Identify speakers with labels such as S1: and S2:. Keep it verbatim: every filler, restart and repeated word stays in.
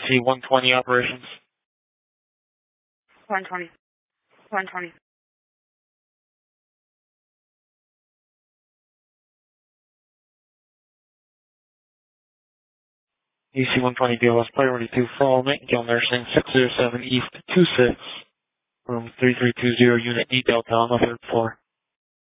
S1: C one twenty operations.
S2: one twenty. one twenty.
S1: E C one twenty B L S priority two following, Gale Nursing six zero seven East two six, room three three two zero, unit E Delta on the third floor.